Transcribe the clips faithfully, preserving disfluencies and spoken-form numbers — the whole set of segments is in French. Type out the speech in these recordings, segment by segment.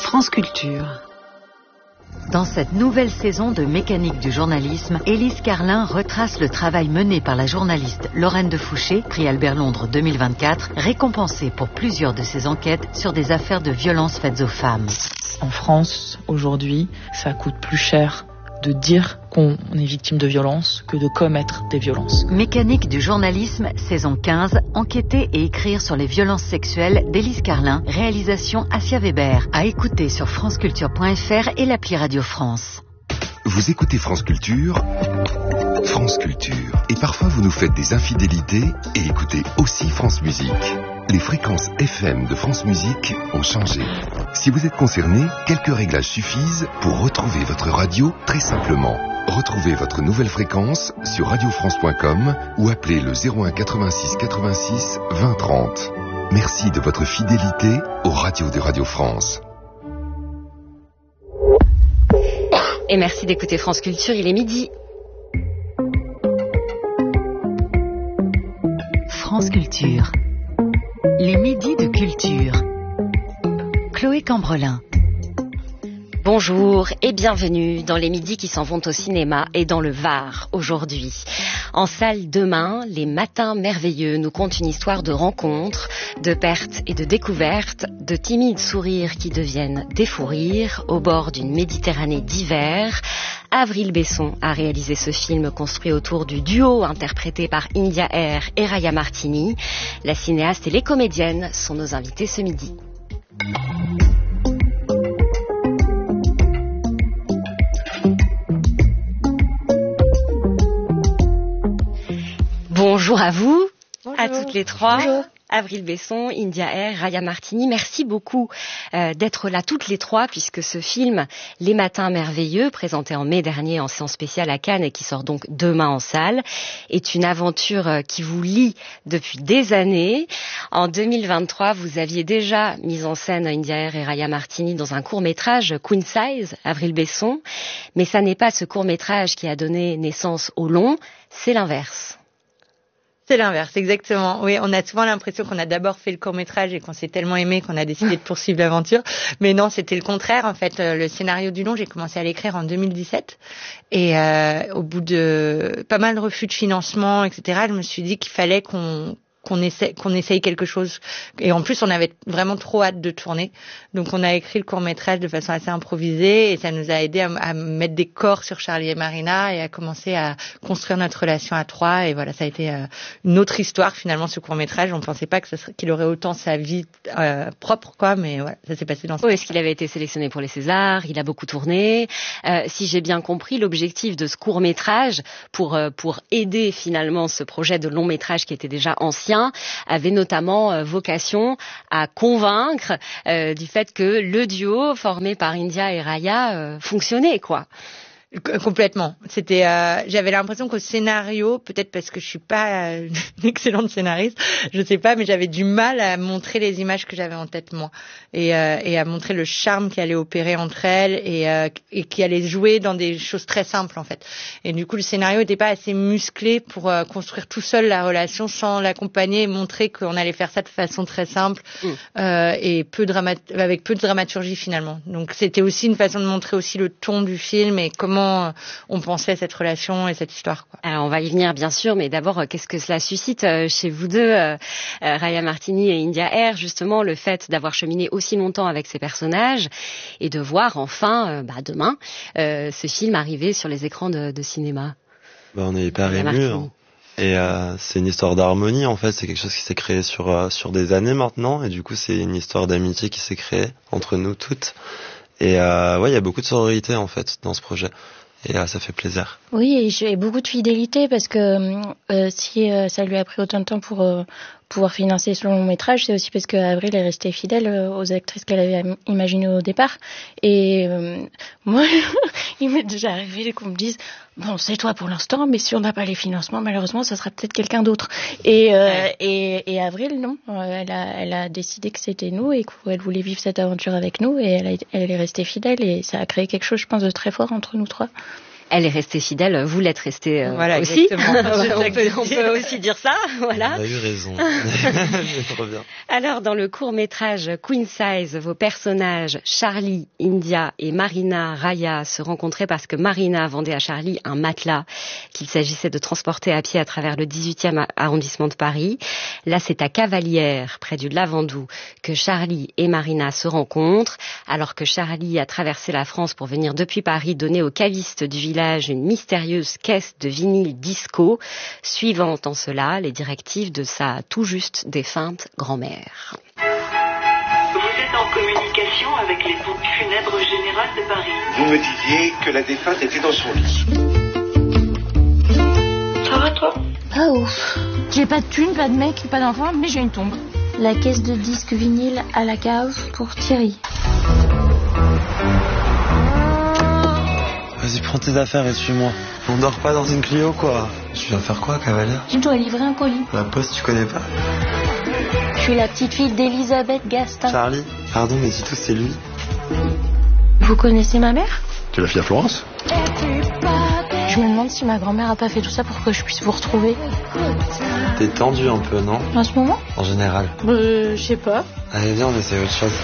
France Culture. Dans cette nouvelle saison de Mécanique du journalisme, Élise Carlin retrace le travail mené par la journaliste Lorraine de Fouché, prix Albert Londres deux mille vingt-quatre, récompensée pour plusieurs de ses enquêtes sur des affaires de violences faites aux femmes. En France, aujourd'hui, ça coûte plus cher de dire qu'on est victime de violences que de commettre des violences. Mécanique du journalisme, saison quinze, enquêter et écrire sur les violences sexuelles d'Élise Carlin, réalisation Assia Weber, à écouter sur franceculture point f r et l'appli Radio France. Vous écoutez France Culture, France Culture. Et parfois vous nous faites des infidélités et écoutez aussi France Musique. Les fréquences F M de France Musique ont changé. Si vous êtes concerné, quelques réglages suffisent pour retrouver votre radio très simplement. Retrouvez votre nouvelle fréquence sur radio france point com ou appelez le zéro un quatre-vingt-six quatre-vingt-six vingt trente. Merci de votre fidélité aux radios de Radio France. Et merci d'écouter France Culture, il est midi. France Culture. Les midis de culture. Chloé Cambrelin. Bonjour et bienvenue dans les midis qui s'en vont au cinéma et dans le Var aujourd'hui. En salle demain, Les Matins Merveilleux nous content une histoire de rencontres, de pertes et de découvertes, de timides sourires qui deviennent des fous rires au bord d'une Méditerranée d'hiver. Avril Besson a réalisé ce film construit autour du duo interprété par India Air et Raya Martini. La cinéaste et les comédiennes sont nos invités ce midi. Bonjour à vous, Bonjour. À toutes les trois. Bonjour. Avril Besson, India Air, Raya Martini, merci beaucoup euh, d'être là toutes les trois puisque ce film, Les Matins Merveilleux, présenté en mai dernier en séance spéciale à Cannes et qui sort donc demain en salle, est une aventure euh, qui vous lie depuis des années. En deux mille vingt-trois, vous aviez déjà mis en scène India Air et Raya Martini dans un court-métrage Queen Size, Avril Besson, mais ça n'est pas ce court-métrage qui a donné naissance au long, c'est l'inverse. C'est l'inverse, exactement. Oui, on a souvent l'impression qu'on a d'abord fait le court-métrage et qu'on s'est tellement aimé qu'on a décidé de poursuivre l'aventure. Mais non, c'était le contraire. En fait, le scénario du long, j'ai commencé à l'écrire en deux mille dix-sept. Et euh, au bout de pas mal de refus de financement, et cetera, je me suis dit qu'il fallait qu'on qu'on essaie, qu'on essaye quelque chose. Et en plus, on avait vraiment trop hâte de tourner. Donc, on a écrit le court-métrage de façon assez improvisée et ça nous a aidé à, à mettre des corps sur Charlie et Marina et à commencer à construire notre relation à trois. Et voilà, ça a été euh, une autre histoire, finalement, ce court-métrage. On pensait pas que ça serait, qu'il aurait autant sa vie euh, propre, quoi, mais voilà, ça s'est passé dans ce Oui, est-ce qu'il avait été sélectionné pour les Césars? Il a beaucoup tourné. Euh, si j'ai bien compris, l'objectif de ce court-métrage, pour, euh, pour aider finalement ce projet de long-métrage qui était déjà ancien, avait notamment euh, vocation à convaincre euh, du fait que le duo formé par India et Raya euh, fonctionnait, quoi. Complètement. C'était, euh, j'avais l'impression qu'au scénario, peut-être parce que je suis pas euh, une excellente scénariste, je sais pas, mais j'avais du mal à montrer les images que j'avais en tête moi, et, euh, et à montrer le charme qui allait opérer entre elles et, euh, et qui allait jouer dans des choses très simples en fait. Et du coup, le scénario était pas assez musclé pour euh, construire tout seul la relation sans l'accompagner et montrer qu'on allait faire ça de façon très simple mmh. euh, et peu dramat- avec peu de dramaturgie finalement. Donc c'était aussi une façon de montrer aussi le ton du film et comment on pensait cette relation et cette histoire, quoi. Alors on va y venir bien sûr, mais d'abord qu'est-ce que cela suscite chez vous deux, euh, Raya Martini et India Air, justement le fait d'avoir cheminé aussi longtemps avec ces personnages et de voir enfin, euh, bah, demain, euh, ce film arriver sur les écrans de, de cinéma. Bah, on est hyper émus. Hein. Et euh, c'est une histoire d'harmonie en fait, c'est quelque chose qui s'est créé sur euh, sur des années maintenant, et du coup c'est une histoire d'amitié qui s'est créée entre nous toutes. Et euh, ouais, il y a beaucoup de sororité en fait dans ce projet. Et euh, ça fait plaisir. Oui, et j'ai beaucoup de fidélité parce que euh, si euh, ça lui a pris autant de temps pour euh, pouvoir financer ce long métrage, c'est aussi parce qu'Avril est restée fidèle euh, aux actrices qu'elle avait imaginées au départ. Et euh, moi, il m'est déjà arrivé qu'on me dise bon, c'est toi pour l'instant, mais si on n'a pas les financements, malheureusement, ça sera peut-être quelqu'un d'autre. Et, euh, ouais. et, et Avril, non, elle a, elle a décidé que c'était nous et qu'elle voulait vivre cette aventure avec nous et elle, a, elle est restée fidèle et ça a créé quelque chose, je pense, de très fort entre nous trois. Elle est restée fidèle, vous l'êtes restée euh, voilà, aussi. on, peut, on peut aussi dire ça, voilà. On a eu raison. Trop bien. Alors, dans le court-métrage Queen Size, vos personnages Charlie, India et Marina Raya se rencontraient parce que Marina vendait à Charlie un matelas qu'il s'agissait de transporter à pied à travers le dix-huitième arrondissement de Paris. Là, c'est à Cavalières, près du Lavandou, que Charlie et Marina se rencontrent, alors que Charlie a traversé la France pour venir depuis Paris donner aux cavistes du village une mystérieuse caisse de vinyle disco, suivant en cela les directives de sa tout juste défunte grand-mère. Vous êtes en communication avec les pompes funèbres générales de Paris. Vous me disiez que la défunte était dans son lit. Ça va toi? Pas ouf. J'ai pas de thune, pas de mec, pas d'enfant, mais j'ai une tombe. La caisse de disques vinyle à la cave pour Thierry. Vas-y, prends tes affaires et suis-moi. On dort pas dans une Clio, quoi. Tu viens faire quoi, Cavalière? Je dois livrer un colis. La poste, tu connais pas? Je suis la petite fille d'Elisabeth Gastin. Charlie? Pardon, mais dis tout, c'est lui. Vous connaissez ma mère? Tu es la fille à Florence? Je me demande si ma grand-mère a pas fait tout ça pour que je puisse vous retrouver. T'es tendu un peu, non? En ce moment? En général. Euh, je sais pas. Allez, viens, on essaie autre chose.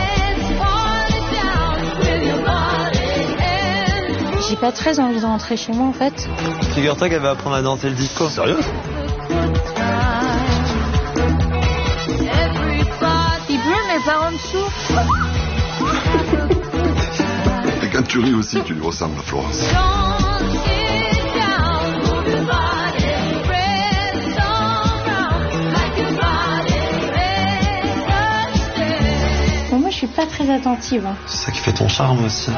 J'ai pas très envie de rentrer chez moi en fait. Figure-toi qu'elle va apprendre à danser le disco. Sérieux? Il pleut mais pas en dessous. Et quand tu ris aussi, tu lui ressembles à Florence. Bon, moi je suis pas très attentive. Hein. C'est ça qui fait ton charme aussi.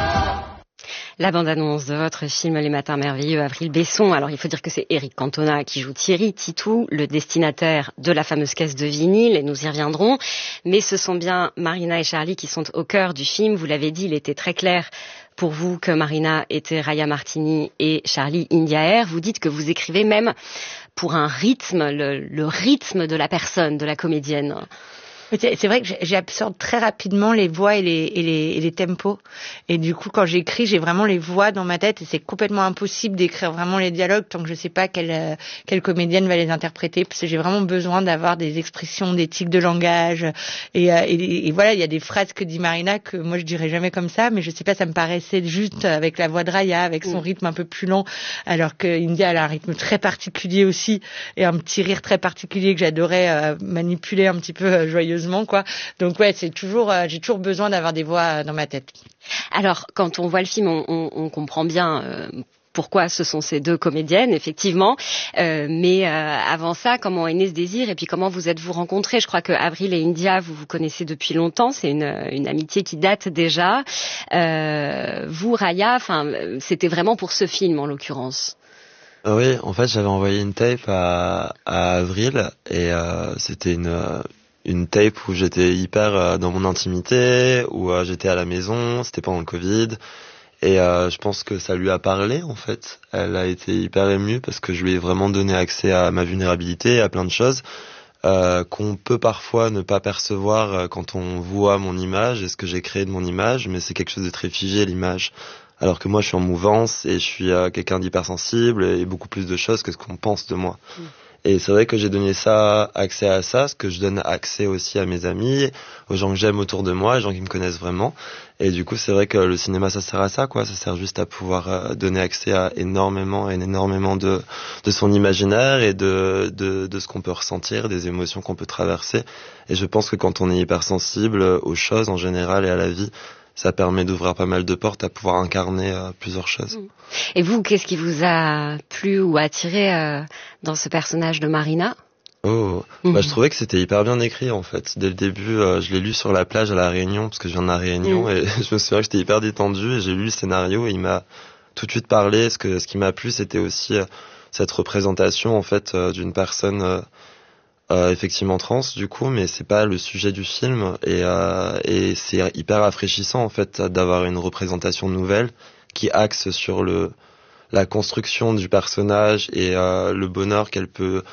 La bande-annonce de votre film Les Matins Merveilleux, Avril Besson. Alors, il faut dire que c'est Eric Cantona qui joue Thierry Titou, le destinataire de la fameuse caisse de vinyle, et nous y reviendrons. Mais ce sont bien Marina et Charlie qui sont au cœur du film. Vous l'avez dit, il était très clair pour vous que Marina était Raya Martini et Charlie India Air. Vous dites que vous écrivez même pour un rythme, le, le rythme de la personne, de la comédienne. C'est vrai que j'absorbe très rapidement les voix et les, et les, et les tempos. Et du coup, quand j'écris, j'ai vraiment les voix dans ma tête et c'est complètement impossible d'écrire vraiment les dialogues tant que je sais pas quelle, quelle comédienne va les interpréter, parce que j'ai vraiment besoin d'avoir des expressions, des tics de langage. Et, et, et voilà, il y a des phrases que dit Marina que moi je dirais jamais comme ça, mais je sais pas, ça me paraissait juste avec la voix de Raya, avec son rythme un peu plus lent, alors que India, elle a un rythme très particulier aussi et un petit rire très particulier que j'adorais euh, manipuler un petit peu euh, joyeusement. Quoi. Donc ouais, c'est toujours, euh, j'ai toujours besoin d'avoir des voix dans ma tête. Alors, quand on voit le film, on, on, on comprend bien euh, pourquoi ce sont ces deux comédiennes, effectivement. Euh, mais euh, avant ça, comment est né ce désir et puis comment vous êtes-vous rencontrés? Je crois que Avril et India, vous vous connaissez depuis longtemps. C'est une, une amitié qui date déjà. Euh, vous, Raya, enfin, c'était vraiment pour ce film en l'occurrence. Oui, en fait, j'avais envoyé une tape à, à Avril et euh, c'était une une tape où j'étais hyper euh, dans mon intimité, où euh, j'étais à la maison, c'était pendant le Covid, et euh, je pense que ça lui a parlé en fait. Elle a été hyper émue parce que je lui ai vraiment donné accès à ma vulnérabilité, à plein de choses euh, qu'on peut parfois ne pas percevoir euh, quand on voit mon image et ce que j'ai créé de mon image, mais c'est quelque chose de très figé, l'image. Alors que moi je suis en mouvance et je suis euh, quelqu'un d'hypersensible et beaucoup plus de choses que ce qu'on pense de moi. Mmh. Et c'est vrai que j'ai donné ça, accès à ça, ce que je donne accès aussi à mes amis, aux gens que j'aime autour de moi, aux gens qui me connaissent vraiment. Et du coup, c'est vrai que le cinéma, ça sert à ça, quoi. Ça sert juste à pouvoir euh, donner accès à énormément, et énormément de, de son imaginaire et de, de, de ce qu'on peut ressentir, des émotions qu'on peut traverser. Et je pense que quand on est hypersensible aux choses en général et à la vie, ça permet d'ouvrir pas mal de portes à pouvoir incarner euh, plusieurs choses. Et vous, qu'est-ce qui vous a plu ou attiré euh, dans ce personnage de Marina ? Oh, mmh. bah, je trouvais que c'était hyper bien écrit en fait. Dès le début, euh, je l'ai lu sur la plage à La Réunion, parce que je viens de La Réunion, mmh. et je me souviens que j'étais hyper détendu et j'ai lu le scénario et il m'a tout de suite parlé. Ce, que, ce qui m'a plu, c'était aussi euh, cette représentation en fait euh, d'une personne... Euh, Euh, effectivement trans du coup, mais c'est pas le sujet du film et, euh, et c'est hyper rafraîchissant en fait d'avoir une représentation nouvelle qui axe sur le la construction du personnage et euh, le bonheur qu'elle peut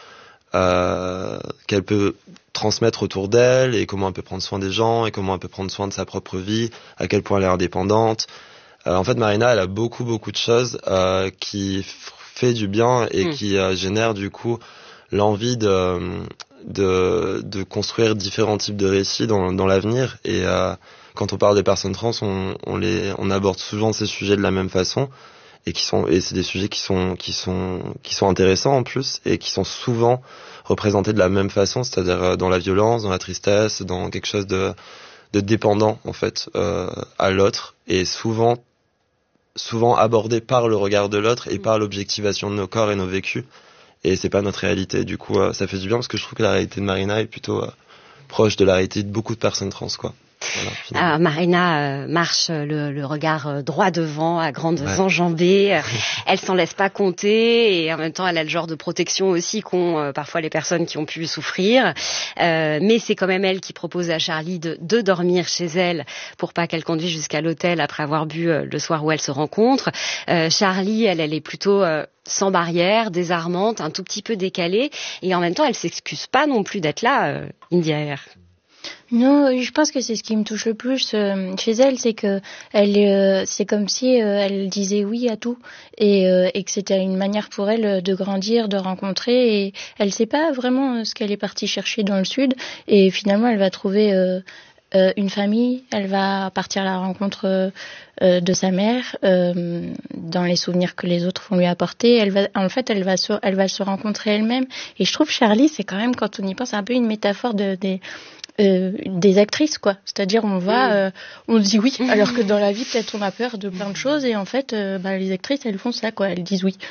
euh, qu'elle peut transmettre autour d'elle et comment elle peut prendre soin des gens et comment elle peut prendre soin de sa propre vie, à quel point elle est indépendante. Euh, en fait, Marina, elle a beaucoup, beaucoup de choses euh, qui f- fait du bien et mmh. qui euh, génèrent du coup l'envie de, de, de construire différents types de récits dans, dans l'avenir. Et euh, quand on parle des personnes trans, on, on, les, on aborde souvent ces sujets de la même façon. Et qui sont et c'est des sujets qui sont qui sont qui sont intéressants en plus et qui sont souvent représentés de la même façon, c'est-à-dire dans la violence, dans la tristesse, dans quelque chose de de dépendant en fait euh, à l'autre et souvent souvent abordé par le regard de l'autre et par l'objectivation de nos corps et nos vécus et c'est pas notre réalité. Du coup euh, ça fait du bien parce que je trouve que la réalité de Marina est plutôt euh, proche de la réalité de beaucoup de personnes trans quoi. Voilà, ah, Marina euh, marche le, le regard euh, droit devant, à grandes ouais. enjambées. Elle s'en laisse pas compter et en même temps, elle a le genre de protection aussi qu'ont euh, parfois les personnes qui ont pu souffrir. Euh, mais c'est quand même elle qui propose à Charlie de, de dormir chez elle pour pas qu'elle conduise jusqu'à l'hôtel après avoir bu euh, le soir où elles se rencontrent. Euh, Charlie, elle, elle est plutôt euh, sans barrière, désarmante, un tout petit peu décalée et en même temps, elle s'excuse pas non plus d'être là, euh, India R. Non, je pense que c'est ce qui me touche le plus euh, chez elle, c'est que elle, euh, c'est comme si euh, elle disait oui à tout et, euh, et que c'était une manière pour elle de grandir, de rencontrer. Et elle sait pas vraiment ce qu'elle est partie chercher dans le sud. Et finalement, elle va trouver euh, euh, une famille. Elle va partir à la rencontre euh, de sa mère euh, dans les souvenirs que les autres vont lui apporter. Elle va, en fait, elle va se, elle va se rencontrer elle-même. Et je trouve Charlie, c'est quand même quand on y pense un peu une métaphore de des Euh, des actrices quoi, c'est-à-dire on va euh, on dit oui alors que dans la vie peut-être on a peur de plein de choses et en fait euh, bah, les actrices elles font ça quoi, elles disent oui.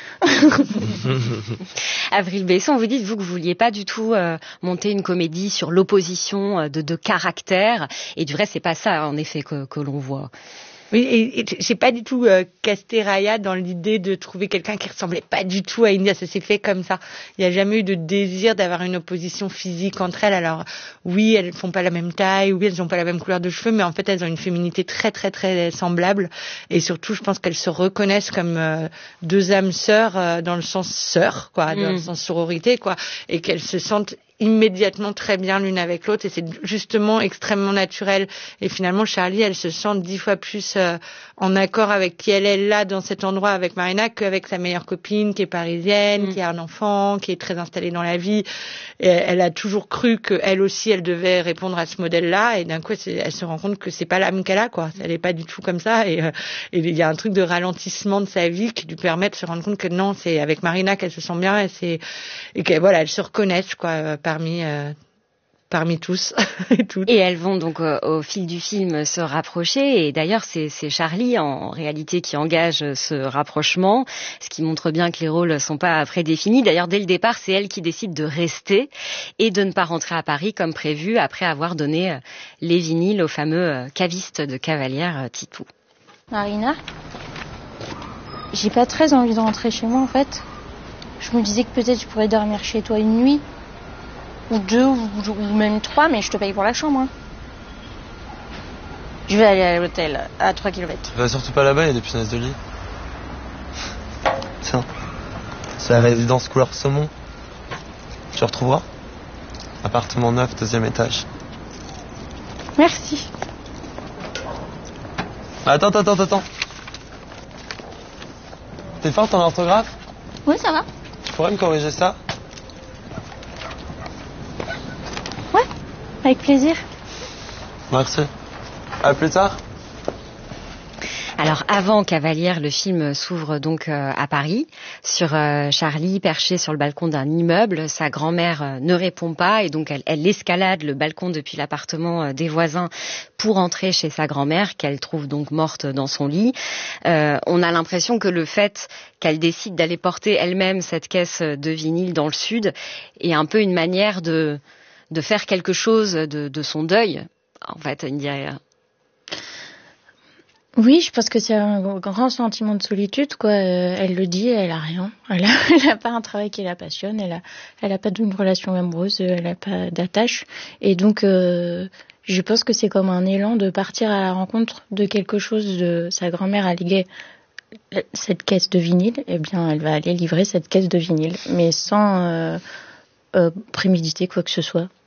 Avril Besson, vous dites vous que vous vouliez pas du tout euh, monter une comédie sur l'opposition de deux caractères et du vrai c'est pas ça en effet que, que l'on voit. Oui, et, et j'ai pas du tout euh, casté Raya dans l'idée de trouver quelqu'un qui ressemblait pas du tout à India. Ça s'est fait comme ça. Il y a jamais eu de désir d'avoir une opposition physique entre elles. Alors oui, elles font pas la même taille, oui, elles ont pas la même couleur de cheveux, mais en fait elles ont une féminité très très très semblable. Et surtout, je pense qu'elles se reconnaissent comme euh, deux âmes sœurs euh, dans le sens sœur, quoi, mmh. dans le sens sororité, quoi, et qu'elles se sentent immédiatement très bien l'une avec l'autre et c'est justement extrêmement naturel et finalement Charlie elle se sent dix fois plus euh, en accord avec qui elle est là dans cet endroit avec Marina qu'avec sa meilleure copine qui est parisienne, mmh. qui a un enfant, qui est très installée dans la vie et elle a toujours cru que elle aussi elle devait répondre à ce modèle là et d'un coup c'est, elle se rend compte que c'est pas l'âme qu'elle a quoi, elle est pas du tout comme ça et euh, et il y a un truc de ralentissement de sa vie qui lui permet de se rendre compte que non c'est avec Marina qu'elle se sent bien et c'est et que voilà elles se reconnaissent quoi parmi euh, parmi tous et toutes. Et elles vont donc euh, au fil du film se rapprocher et d'ailleurs c'est, c'est Charlie en, en réalité qui engage ce rapprochement, ce qui montre bien que les rôles sont pas prédéfinis. D'ailleurs dès le départ c'est elle qui décide de rester et de ne pas rentrer à Paris comme prévu après avoir donné euh, les vinyles au fameux euh, caviste de Cavalière euh, Titou. Marina, j'ai pas très envie de rentrer chez moi en fait. Je me disais que peut-être je pourrais dormir chez toi une nuit. Ou deux, ou, ou même trois, mais je te paye pour la chambre. Hein. Je vais aller à l'hôtel, à trois kilomètres. Va surtout pas là-bas, il y a des punaises de lit. Tiens, c'est la résidence couleur saumon. Tu retrouveras. Appartement neuf, deuxième étage. Merci. Attends, attends, attends, attends. T'es forte en orthographe ? Oui, ça va. Tu pourrais me corriger ça ? Avec plaisir. Merci. À plus tard. Alors avant Cavalière, le film s'ouvre donc euh, à Paris, sur euh, Charlie perché sur le balcon d'un immeuble. Sa grand-mère euh, ne répond pas et donc elle, elle escalade le balcon depuis l'appartement euh, des voisins pour entrer chez sa grand-mère qu'elle trouve donc morte dans son lit. Euh, on a l'impression que le fait qu'elle décide d'aller porter elle-même cette caisse de vinyle dans le sud est un peu une manière de de faire quelque chose de, de son deuil, en fait, India. Oui, je pense que c'est un grand sentiment de solitude, quoi. Euh, elle le dit, elle a rien. Elle a, elle a pas un travail qui la passionne, elle a, elle a pas d'une relation amoureuse, elle a pas d'attache. Et donc, euh, je pense que c'est comme un élan de partir à la rencontre de quelque chose de sa grand-mère alléguait cette caisse de vinyle. Eh bien, elle va aller livrer cette caisse de vinyle, mais sans euh, euh, préméditer quoi que ce soit.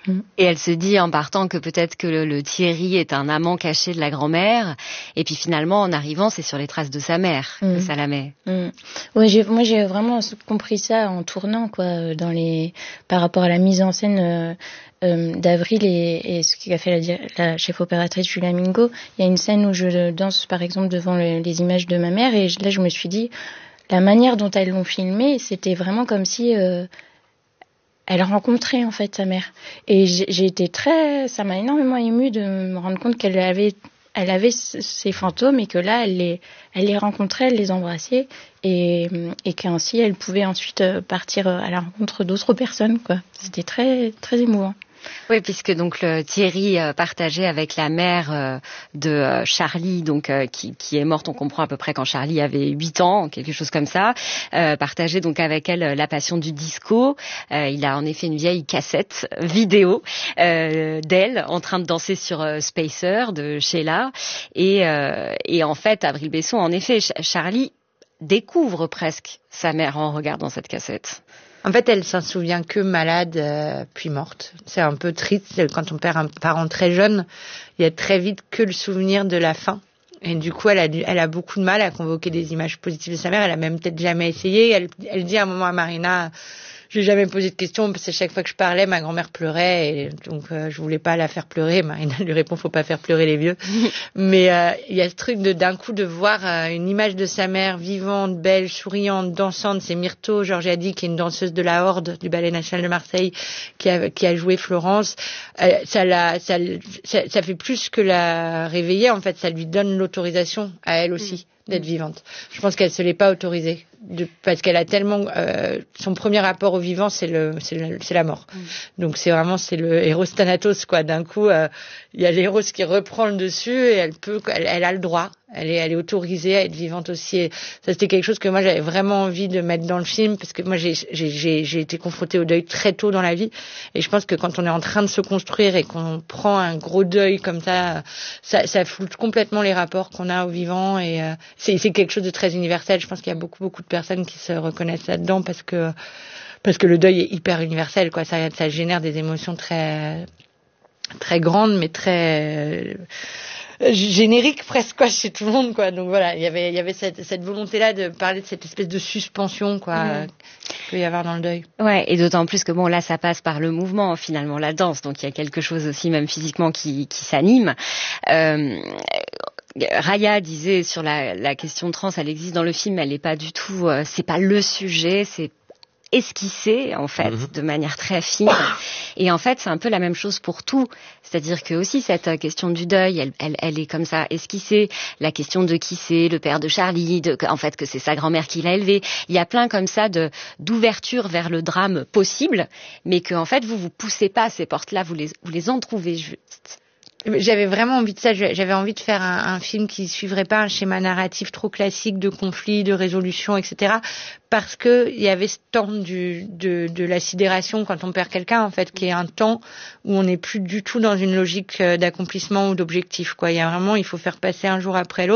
Et elle se dit en partant que peut-être que le, le Thierry est un amant caché de la grand-mère. Et puis finalement, en arrivant, c'est sur les traces de sa mère mmh. que ça la met. Mmh. Ouais, j'ai, moi j'ai vraiment compris ça en tournant, quoi, dans les, par rapport à la mise en scène euh, euh, d'Avril et, et ce qu'a fait la, la chef opératrice Julia Mingo. Il y a une scène où je danse, par exemple, devant le, les images de ma mère. Et là, je me suis dit, la manière dont elles l'ont filmé, c'était vraiment comme si... Euh, elle a rencontré en fait sa mère et j'ai, j'ai été très, ça m'a énormément émue de me rendre compte qu'elle avait, elle avait ces fantômes et que là elle les, elle les rencontrait, elle les embrassait et, et qu'ainsi elle pouvait ensuite partir à la rencontre d'autres personnes, quoi. C'était très, très émouvant. Oui, puisque donc le Thierry euh, partageait avec la mère euh, de euh, Charlie, donc euh, qui, qui est morte, on comprend à peu près quand Charlie avait huit ans, quelque chose comme ça, euh, partageait donc avec elle la passion du disco. Euh, il a en effet une vieille cassette vidéo euh, d'elle en train de danser sur euh, Spacer de Sheila. Et, euh, et en fait, Avril Besson, en effet, Ch- Charlie découvre presque sa mère en regardant cette cassette. En fait, elle s'en souvient que malade, euh, puis morte. C'est un peu triste. Quand on perd un parent très jeune, il y a très vite que le souvenir de la fin. Et du coup, elle a, dû, elle a beaucoup de mal à convoquer des images positives de sa mère. Elle a même peut-être jamais essayé. Elle, elle dit à un moment à Marina... Je n'ai jamais posé de questions parce que chaque fois que je parlais, ma grand-mère pleurait et donc euh, je voulais pas la faire pleurer. Marina lui répond, faut pas faire pleurer les vieux. Mais il euh, y a ce truc de d'un coup de voir euh, une image de sa mère vivante, belle, souriante, dansante. C'est Myrto Georgiadi qui est une danseuse de la Horde du Ballet National de Marseille qui a qui a joué Florence. Euh, ça la ça, ça ça fait plus que la réveiller, en fait, ça lui donne l'autorisation à elle aussi mmh. d'être vivante. Je pense qu'elle se l'est pas autorisée. De, parce qu'elle a tellement euh, son premier rapport au vivant c'est le c'est le, c'est la mort. Mmh. Donc c'est vraiment c'est le héros Thanatos, quoi. D'un coup il euh, y a l'héros qui reprend le dessus et elle peut elle, elle a le droit. Elle est elle est autorisée à être vivante aussi. Et ça c'était quelque chose que moi j'avais vraiment envie de mettre dans le film parce que moi j'ai j'ai j'ai j'ai été confrontée au deuil très tôt dans la vie et je pense que quand on est en train de se construire et qu'on prend un gros deuil comme ça ça ça floute complètement les rapports qu'on a au vivant et euh, c'est c'est quelque chose de très universel. Je pense qu'il y a beaucoup beaucoup de personnes qui se reconnaissent là-dedans parce que parce que le deuil est hyper universel, quoi. Ça ça génère des émotions très très grandes mais très euh, génériques presque, quoi, chez tout le monde, quoi. Donc voilà, il y avait il y avait cette cette volonté là de parler de cette espèce de suspension, quoi, mmh. euh, qu'il peut y avoir dans le deuil. Ouais, et d'autant plus que bon là ça passe par le mouvement finalement, la danse, donc il y a quelque chose aussi même physiquement qui qui s'anime. Euh, Raya disait sur la, la question trans, elle existe dans le film, elle n'est pas du tout, euh, c'est pas le sujet, c'est esquissé en fait mmh. de manière très fine. Et en fait c'est un peu la même chose pour tout, c'est-à-dire que aussi cette question du deuil, elle, elle, elle est comme ça esquissée. La question de qui c'est le père de Charlie, de, en fait que c'est sa grand-mère qui l'a élevé. Il y a plein comme ça de d'ouverture vers le drame possible, mais que en fait vous vous poussez pas à ces portes-là, vous les vous les entrouvez juste. J'avais vraiment envie de ça. J'avais envie de faire un, un film qui suivrait pas un schéma narratif trop classique de conflit, de résolution, et cetera. Parce que il y avait ce temps du, de, de la sidération quand on perd quelqu'un, en fait, qui est un temps où on n'est plus du tout dans une logique d'accomplissement ou d'objectif, quoi. Il y a vraiment, il faut faire passer un jour après l'autre.